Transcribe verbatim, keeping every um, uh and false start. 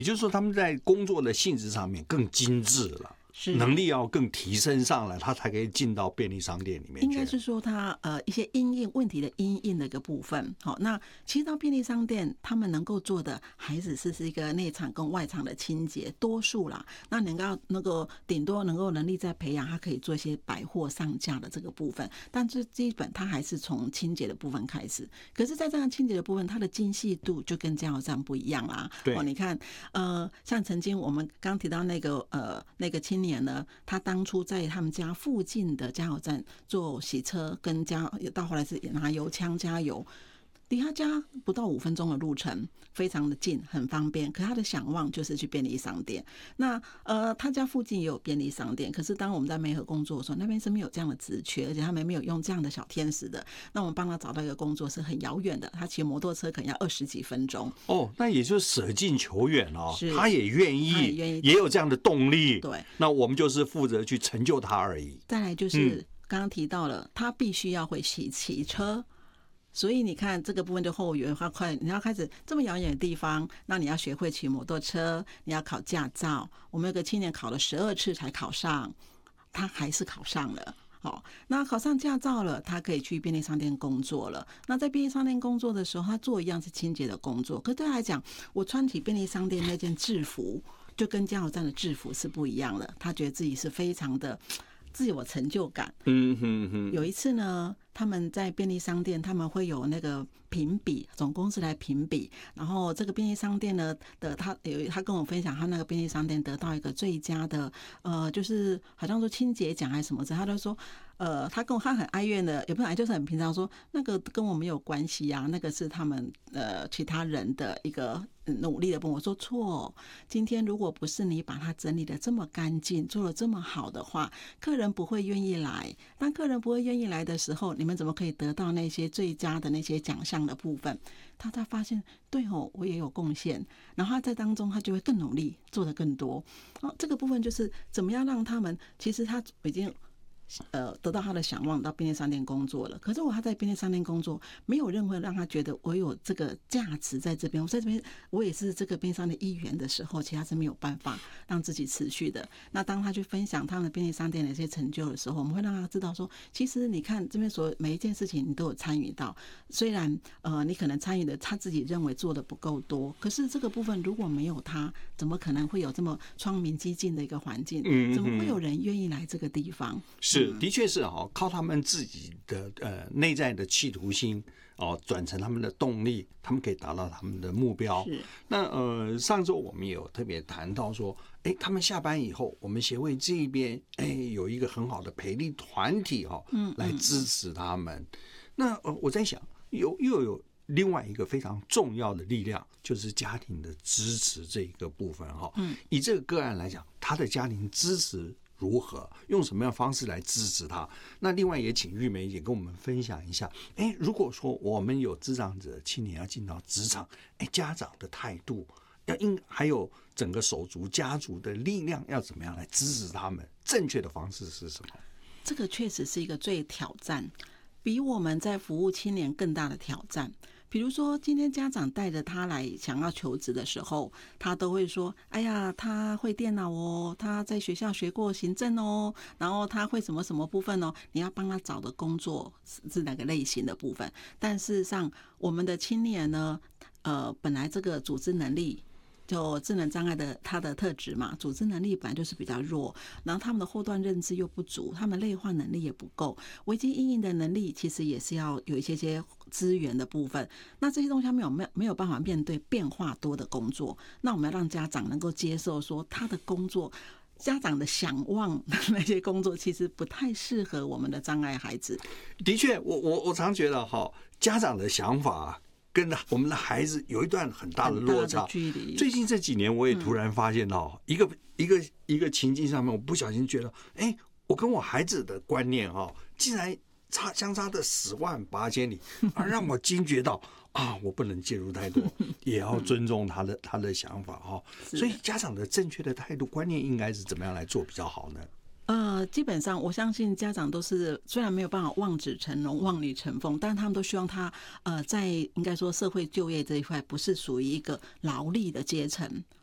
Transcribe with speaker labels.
Speaker 1: 也就是说，他们在工作的性质上面更精致了。能力要更提升上来，他才可以进到便利商店里面去。
Speaker 2: 应该是说他呃一些因应问题的因应的一个部分。好，那其实到便利商店，他们能够做的还只是是一个内场跟外场的清洁，多数啦。那能够那个顶多能够能力再培养，他可以做一些百货上架的这个部分，但是基本他还是从清洁的部分开始。可是，在这样清洁的部分，它的精细度就跟加油站不一样啦。
Speaker 1: 对，
Speaker 2: 哦，你看，呃，像曾经我们刚提到那个呃那个青年呢，他当初在他们家附近的加油站做洗车跟加，到后来是拿油枪加油，离他家不到五分钟的路程，非常的近，很方便。可他的想望就是去便利商店。那呃，他家附近也有便利商店，可是当我们在梅河工作的时候，那边是没有这样的职缺，而且他们没有用这样的小天使的。那我们帮他找到一个工作是很遥远的，他骑摩托车可能要二十几分钟。
Speaker 1: 哦，那也就是舍近求远哦，他也愿意，
Speaker 2: 他也愿意，
Speaker 1: 也有这样的动力。
Speaker 2: 对，
Speaker 1: 那我们就是负责去成就他而已。
Speaker 2: 再来就是刚刚提到了，嗯、他必须要会骑骑车。所以你看这个部分就后援，快你要开始这么遥远的地方，那你要学会骑摩托车，你要考驾照。我们有个青年考了十二次才考上，他还是考上了。好，那考上驾照了，他可以去便利商店工作了。那在便利商店工作的时候，他做一样是清洁的工作，可对他来讲，我穿起便利商店那件制服，就跟加油站的制服是不一样的。他觉得自己是非常的自有成就感。
Speaker 1: 嗯哼哼。
Speaker 2: 有一次呢，他们在便利商店，他们会有那个评比，总公司来评比。然后这个便利商店呢的他有他跟我分享，他那个便利商店得到一个最佳的呃，就是好像说清洁奖还是什么，他就说呃，他跟我他很哀怨的，也不是就是很平常说那个跟我没有关系啊，那个是他们呃其他人的一个努力的部分。我说错，今天如果不是你把它整理的这么干净，做的这么好的话，客人不会愿意来。当客人不会愿意来的时候，你们怎么可以得到那些最佳的那些奖项的部分？他才发现，对哦，我也有贡献。然后他在当中，他就会更努力，做得更多。哦，这个部分就是怎么样让他们，其实他已经。呃，得到他的想望，到便利商店工作了。可是我他在便利商店工作，没有任何让他觉得我有这个价值在这边。我在这边，我也是这个便利商店一员的时候，其他是没有办法让自己持续的。那当他去分享他们的便利商店的一些成就的时候，我们会让他知道说，其实你看这边所每一件事情你都有参与到。虽然呃，你可能参与的他自己认为做的不够多，可是这个部分如果没有他，怎么可能会有这么窗明几净的一个环境？怎么会有人愿意来这个地方？
Speaker 1: 是。的确是哈，靠他们自己的呃内在的企图心哦，转成他们的动力，他们可以达到他们的目标。那呃，上周我们也有特别谈到说，哎，他们下班以后，我们协会这边哎有一个很好的培力团体哈，嗯，来支持他们。那呃，我在想，有又有另外一个非常重要的力量，就是家庭的支持这一个部分哈。嗯，以这个个案来讲，他的家庭支持如何，用什么样的方式来支持他？那另外也请玉梅也跟我们分享一下。哎，如果说我们有智障者青年要进到职场，哎，家长的态度要应，还有整个手足家族的力量要怎么样来支持他们？正确的方式是什么？
Speaker 2: 这个确实是一个最挑战，比我们在服务青年更大的挑战。比如说今天家长带着他来想要求职的时候，他都会说，哎呀，他会电脑哦，他在学校学过行政哦，然后他会什么什么部分哦，你要帮他找的工作是哪个类型的部分。但事实上我们的青年呢，呃，本来这个组织能力就智能障碍的他的特质嘛，组织能力本来就是比较弱，然后他们的后段认知又不足，他们类化能力也不够，危机因应的能力其实也是要有一些些资源的部分。那这些东西他没有没有没有办法面对变化多的工作，那我们要让家长能够接受说他的工作。家长的想望那些工作其实不太适合我们的障碍孩子。
Speaker 1: 的确，我我我常觉得哈，家长的想法跟我们的孩子有一段很大的落差。
Speaker 2: 距离。
Speaker 1: 最近这几年，我也突然发现到一个、嗯、一个一个情境上面，我不小心觉得，哎，我跟我孩子的观念哈，竟然差相差的十万八千里，而让我惊觉到啊，我不能介入太多，也要尊重他的他的想法哈。所以家长的正确的态度观念应该是怎么样来做比较好呢？
Speaker 2: 呃，基本上我相信家长都是虽然没有办法望子成龙、望女成凤，但他们都希望他呃在应该说社会就业这一块不是属于一个劳力的阶层。